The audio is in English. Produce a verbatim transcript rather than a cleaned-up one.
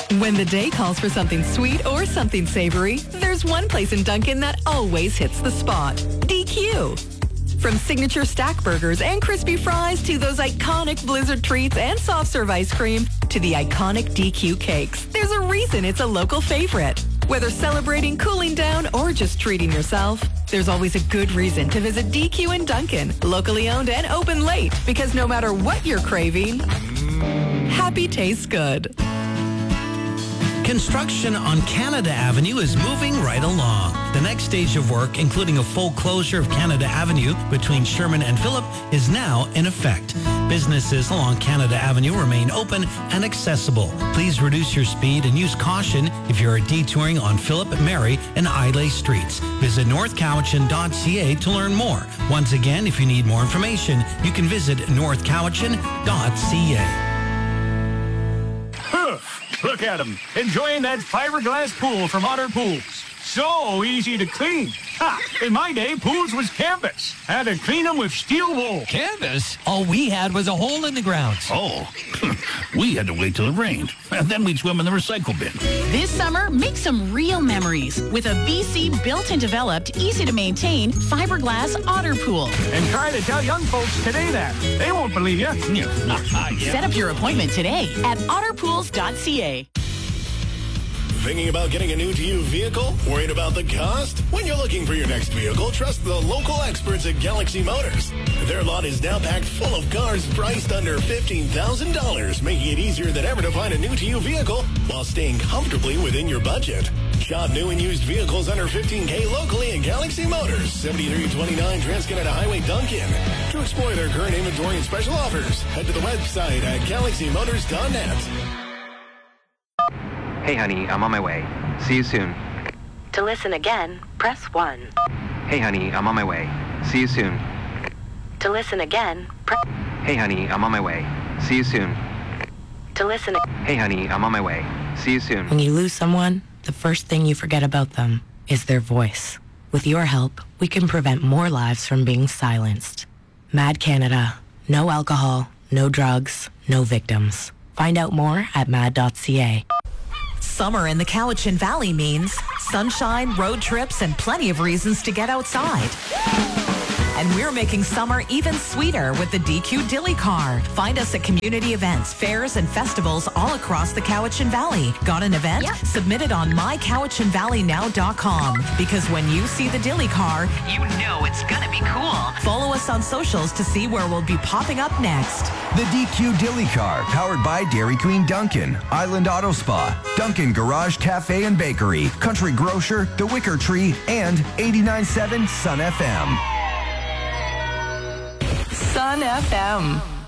When the day calls for something sweet or something savory, there's one place in Dunkin' that always hits the spot. D Q. From signature stack burgers and crispy fries to those iconic Blizzard treats and soft serve ice cream to the iconic D Q cakes, there's a reason it's a local favorite. Whether celebrating, cooling down, or just treating yourself, there's always a good reason to visit D Q in Dunkin', locally owned and open late, because no matter what you're craving, happy tastes good. Construction on Canada Avenue is moving right along. The next stage of work, including a full closure of Canada Avenue between Sherman and Phillip, is now in effect. Businesses along Canada Avenue remain open and accessible. Please reduce your speed and use caution if you are detouring on Phillip, Mary, and Islay Streets. Visit north cowichan dot c a to learn more. Once again, if you need more information, you can visit north cowichan dot c a. Look at him, enjoying that fiberglass pool from Otter Pools. So easy to clean. Ha! In my day, pools was canvas. Had to clean them with steel wool. Canvas? All we had was a hole in the ground. Oh, we had to wait till it rained. And then we'd swim in the recycle bin. This summer, make some real memories with a B C built and developed, easy to maintain fiberglass Otter Pool. And try to tell young folks today that. They won't believe you. Yeah. Set up your appointment today at otter pools dot c a. Thinking about getting a new-to-you vehicle? Worried about the cost? When you're looking for your next vehicle, trust the local experts at Galaxy Motors. Their lot is now packed full of cars priced under fifteen thousand dollars, making it easier than ever to find a new-to-you vehicle while staying comfortably within your budget. Shop new and used vehicles under fifteen K locally at Galaxy Motors, seventy-three twenty-nine Transcanada Highway, Duncan. To explore their current inventory and special offers, head to the website at galaxy motors dot net. Hey honey, I'm on my way. See you soon. To listen again, press one. Hey honey, I'm on my way. See you soon. To listen again, press... Hey honey, I'm on my way. See you soon. To listen... Hey honey, I'm on my way. See you soon. When you lose someone, the first thing you forget about them is their voice. With your help, we can prevent more lives from being silenced. Mad Canada. No alcohol, no drugs, no victims. Find out more at mad dot c a. Summer in the Cowichan Valley means sunshine, road trips, and plenty of reasons to get outside. And we're making summer even sweeter with the D Q Dilly Car. Find us at community events, fairs, and festivals all across the Cowichan Valley. Got an event? Yep. Submit it on my cowichan valley now dot com. Because when you see the Dilly Car, you know it's gonna be cool. Follow us on socials to see where we'll be popping up next. The D Q Dilly Car, powered by Dairy Queen Duncan, Island Auto Spa, Duncan Garage Cafe and Bakery, Country Grocer, The Wicker Tree, and eighty-nine point seven Sun F M. Sun F M.